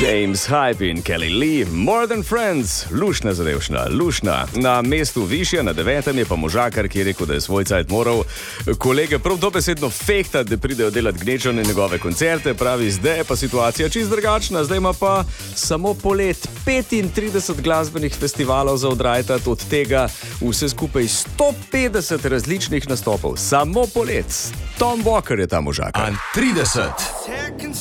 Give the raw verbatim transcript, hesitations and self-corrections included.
James Hype in Kelly Lee, More Than Friends, lušna zadevšna, lušna. Na mestu višje, na devetem je pa možakar, ki je rekel, da je svoj cajt moral kolege prav dobesedno fehtati, da pridejo delati gnečo na njegove koncerte. Pravi, zdaj je pa situacija čist drugačna, zdaj ima pa samo polet petintrideset glasbenih festivalov za odrajtati, od tega vse skupaj sto petdeset različnih nastopov. Samo polet. Tom Walker je ta možakar. trideset